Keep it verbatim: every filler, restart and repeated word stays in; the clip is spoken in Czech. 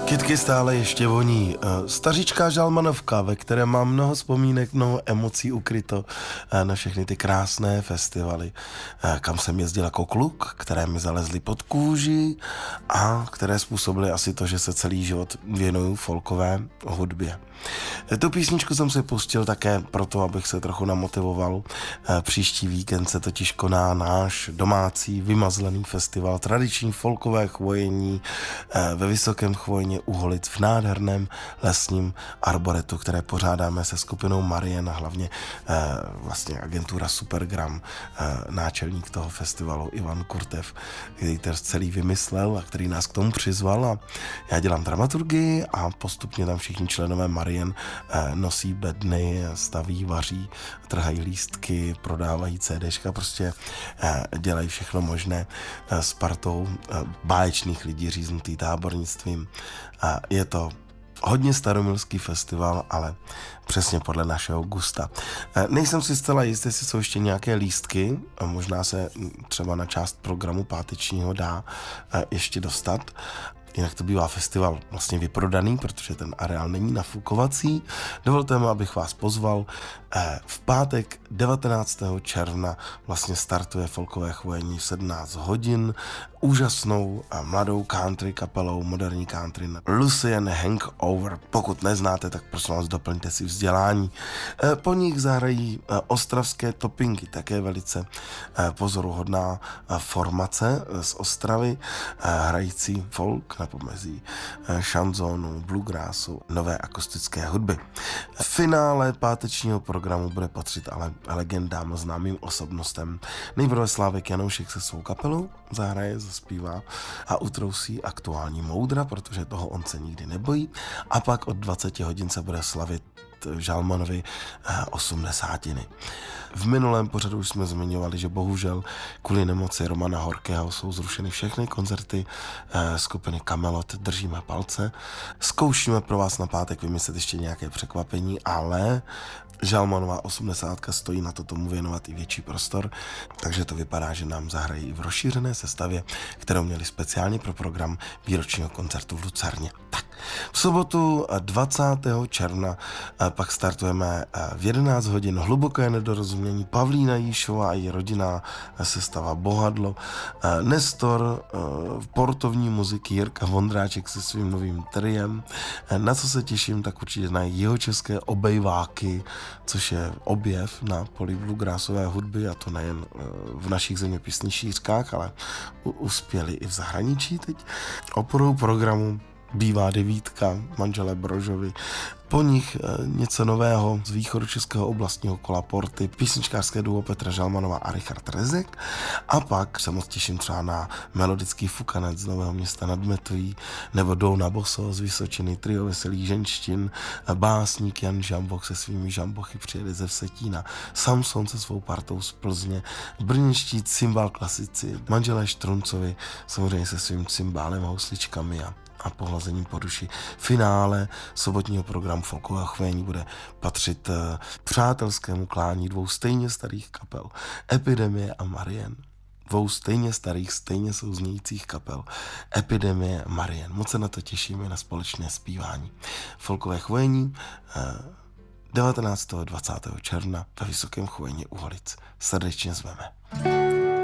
Kytky stále ještě voní. Staříčká žalmanovka, ve které mám mnoho vzpomínek, mnoho emocí ukryto na všechny ty krásné festivaly, kam jsem jezdil jako kluk, které mi zalezly pod kůži a které způsobily asi to, že se celý život věnuju folkové hudbě. Tu písničku jsem si pustil také proto, abych se trochu namotivoval. Příští víkend se totiž koná náš domácí vymazlený festival tradiční folkové chvojení ve Vysokém Chvojně u Holic v nádherném lesním arboretu, které pořádáme se skupinou Marien a hlavně vlastně agentura Supergram, náčelník toho festivalu Ivan Kurtev, který to celý vymyslel a který nás k tomu přizval, a já dělám dramaturgii a postupně tam všichni členové Marien nosí bedny, staví, vaří, trhají lístky, prodávají CDčka, prostě dělají všechno možné s partou báječných lidí říznutý tábornictvím. Je to hodně staromilský festival, ale přesně podle našeho gusta. Nejsem si zcela jistý, jestli jsou ještě nějaké lístky, možná se třeba na část programu pátečního dá ještě dostat. Jinak to bývá festival vlastně vyprodaný, protože ten areál není nafukovací. Dovolte mi, abych vás pozval. V pátek devatenáctého června vlastně startuje folkové chvojení v sedmnáct hodin úžasnou a mladou country kapelou, moderní country Lucian Hangover. Pokud neznáte, tak prosím vás, doplňte si vzdělání. Po nich zahrají ostravské Topinky, také velice pozoruhodná formace z Ostravy, hrající folk na pomezí šanzónu, bluegrassu, nové akustické hudby. V finále pátečního programu bude patřit ale legendám, známým osobnostem. Nejprve Slávek Janoušek se svou kapelou zahraje, zaspívá a utrousí aktuální moudra, protože toho on se nikdy nebojí. A pak od dvaceti hodin se bude slavit Žalmanovi osmdesátiny. V minulém pořadu už jsme zmiňovali, že bohužel kvůli nemoci Romana Horkého jsou zrušeny všechny koncerty skupiny Kamelot. Držíme palce. Zkoušíme pro vás na pátek vymyslet ještě nějaké překvapení, ale Žalmanová osmdesátka stojí na to tomu věnovat i větší prostor, takže to vypadá, že nám zahrají i v rozšířené sestavě, kterou měli speciálně pro program výročního koncertu v Lucerně. Tak, v sobotu dvacátého června pak startujeme v jedenáct hodin Hluboké nedorozumění, Pavlína Jíšová a její rodinná sestava Bohadlo, Nestor, portovní muziky Jirka Vondráček se svým novým triem. Na co se těším, tak určitě na jihočeské obejváky, což je objev na poli bluegrassové hudby, a to nejen v našich zeměpisných šířkách, ale uspěli i v zahraničí teď. Oporou programu bývá devítka, manželé Brožovi. Po nich něco nového z východočeského oblastního kola Porty, písničkářské duo Petra Žalmanová a Richard Rezek. A pak se moc těším třeba na melodický fukanec z Nového Města nad Metují, nebo Douna Boso z Vysočiny, trio veselých ženštin, básník Jan Žamboch se svými žambochy přijede ze Vsetína, Samson se svou partou z Plzně, brněnští cymbal klasici, manželé Štruncovi, samozřejmě se svým cymbálem, housličkami a a pohlazením po duši. Finále sobotního programu folkového chvojení bude patřit přátelskému klání dvou stejně starých kapel, Epidemie a Marien. Dvou stejně starých, stejně souznějících kapel, Epidemie a Marien. Moc se na to těšíme, na společné zpívání. Folkové chvojení devatenáctého a dvacátého června ve Vysokém Chvojně u Holic. Srdečně zveme.